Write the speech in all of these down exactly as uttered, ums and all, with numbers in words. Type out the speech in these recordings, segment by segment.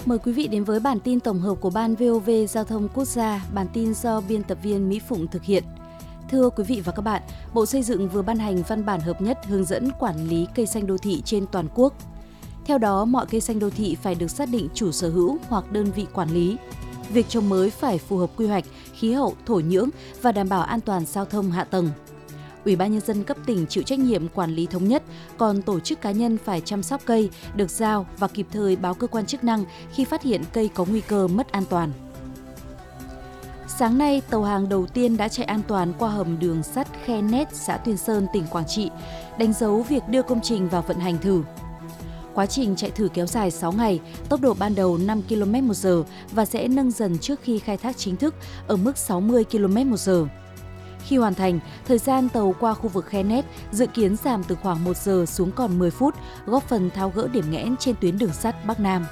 Mời quý vị đến với bản tin tổng hợp của Ban vê o vê Giao thông Quốc gia, bản tin do biên tập viên Mỹ Phụng thực hiện. Thưa quý vị và các bạn, Bộ Xây dựng vừa ban hành văn bản hợp nhất hướng dẫn quản lý cây xanh đô thị trên toàn quốc. Theo đó, mọi cây xanh đô thị phải được xác định chủ sở hữu hoặc đơn vị quản lý. Việc trồng mới phải phù hợp quy hoạch, khí hậu, thổ nhưỡng và đảm bảo an toàn giao thông hạ tầng. Ủy ban Nhân dân cấp tỉnh chịu trách nhiệm quản lý thống nhất, còn tổ chức cá nhân phải chăm sóc cây, được giao và kịp thời báo cơ quan chức năng khi phát hiện cây có nguy cơ mất an toàn. Sáng nay, tàu hàng đầu tiên đã chạy an toàn qua hầm đường sắt Khe Nét, xã Tuyên Sơn, tỉnh Quảng Trị, đánh dấu việc đưa công trình vào vận hành thử. Quá trình chạy thử kéo dài sáu ngày, tốc độ ban đầu năm ki lô mét một giờ và sẽ nâng dần trước khi khai thác chính thức ở mức sáu mươi ki lô mét một giờ. Khi hoàn thành, thời gian tàu qua khu vực Khe Nét dự kiến giảm từ khoảng một giờ xuống còn mười phút, góp phần tháo gỡ điểm nghẽn trên tuyến đường sắt Bắc Nam.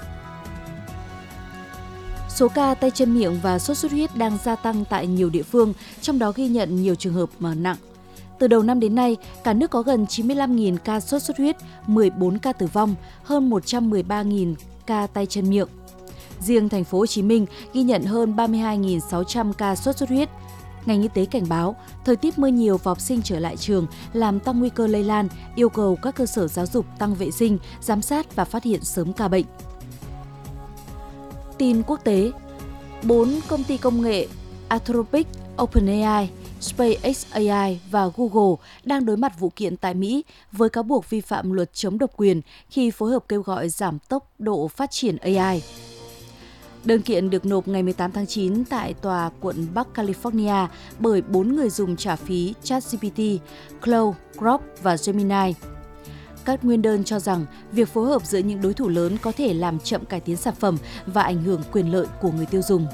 Số ca tay chân miệng và sốt xuất huyết đang gia tăng tại nhiều địa phương, trong đó ghi nhận nhiều trường hợp mà nặng. Từ đầu năm đến nay, cả nước có gần chín mươi lăm nghìn ca sốt xuất huyết, mười bốn ca tử vong, hơn một trăm mười ba nghìn ca tay chân miệng. Riêng thành phố Hồ Chí Minh ghi nhận hơn ba mươi hai nghìn sáu trăm ca sốt xuất huyết. Ngành y tế cảnh báo, thời tiết mưa nhiều và học sinh trở lại trường làm tăng nguy cơ lây lan, yêu cầu các cơ sở giáo dục tăng vệ sinh, giám sát và phát hiện sớm ca bệnh. Tin quốc tế, bốn công ty công nghệ Anthropic, OpenAI, SpaceXA I và Google đang đối mặt vụ kiện tại Mỹ với cáo buộc vi phạm luật chống độc quyền khi phối hợp kêu gọi giảm tốc độ phát triển A I. Đơn kiện được nộp ngày mười tám tháng chín tại tòa quận Bắc California bởi bốn người dùng trả phí ChatGPT, Claude, Grok và Gemini. Các nguyên đơn cho rằng việc phối hợp giữa những đối thủ lớn có thể làm chậm cải tiến sản phẩm và ảnh hưởng quyền lợi của người tiêu dùng.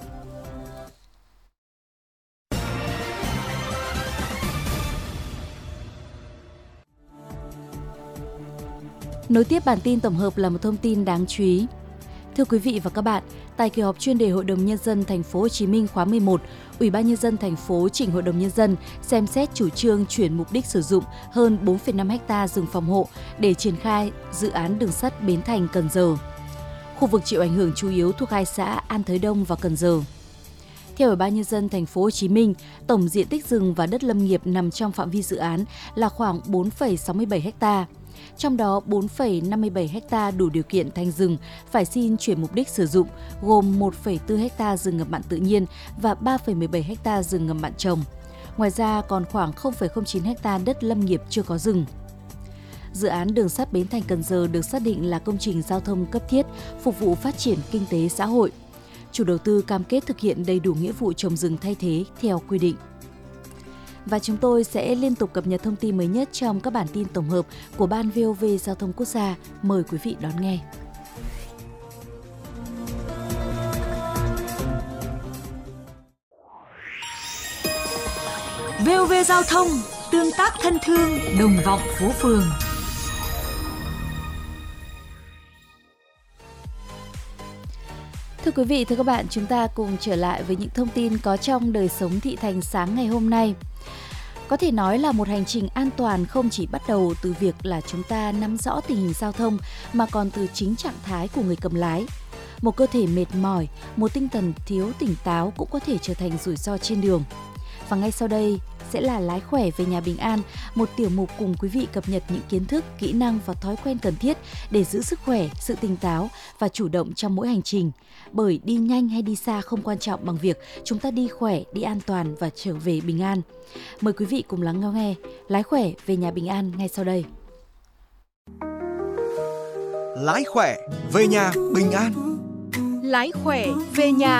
Nối tiếp bản tin tổng hợp là một thông tin đáng chú ý. Thưa quý vị và các bạn, tại kỳ họp chuyên đề Hội đồng Nhân dân Thành phố Hồ Chí Minh khóa mười một, Ủy ban Nhân dân thành phố trình Hội đồng Nhân dân xem xét chủ trương chuyển mục đích sử dụng hơn bốn phẩy năm ha rừng phòng hộ để triển khai dự án đường sắt Bến Thành - Cần Giờ. Khu vực chịu ảnh hưởng chủ yếu thuộc hai xã An Thới Đông và Cần Giờ. Theo Ủy ban Nhân dân Thành phố Hồ Chí Minh, tổng diện tích rừng và đất lâm nghiệp nằm trong phạm vi dự án là khoảng bốn phẩy sáu mươi bảy ha. Trong đó bốn phẩy năm mươi bảy ha đủ điều kiện thành rừng phải xin chuyển mục đích sử dụng, gồm một phẩy bốn ha rừng ngập mặn tự nhiên và ba phẩy mười bảy ha rừng ngập mặn trồng. Ngoài ra còn khoảng không phẩy không chín ha đất lâm nghiệp chưa có rừng. Dự án đường sắt Bến Thành - Cần Giờ được xác định là công trình giao thông cấp thiết, phục vụ phát triển kinh tế xã hội. Chủ đầu tư cam kết thực hiện đầy đủ nghĩa vụ trồng rừng thay thế theo quy định. Và chúng tôi sẽ liên tục cập nhật thông tin mới nhất trong các bản tin tổng hợp của Ban vê o vê Giao thông Quốc gia. Mời quý vị đón nghe. vê o vê Giao thông, tương tác thân thương, đồng vọng phố phường. Thưa quý vị, thưa các bạn, chúng ta cùng trở lại với những thông tin có trong đời sống thị thành sáng ngày hôm nay. Có thể nói là một hành trình an toàn không chỉ bắt đầu từ việc là chúng ta nắm rõ tình hình giao thông mà còn từ chính trạng thái của người cầm lái. Một cơ thể mệt mỏi, một tinh thần thiếu tỉnh táo cũng có thể trở thành rủi ro trên đường. Và ngay sau đây sẽ là Lái khỏe về nhà bình an, một tiểu mục cùng quý vị cập nhật những kiến thức, kỹ năng và thói quen cần thiết để giữ sức khỏe, sự tỉnh táo và chủ động trong mỗi hành trình. Bởi đi nhanh hay đi xa không quan trọng bằng việc chúng ta đi khỏe, đi an toàn và trở về bình an. Mời quý vị cùng lắng nghe Lái khỏe về nhà bình an ngay sau đây. Lái khỏe về nhà bình an. Lái khỏe về nhà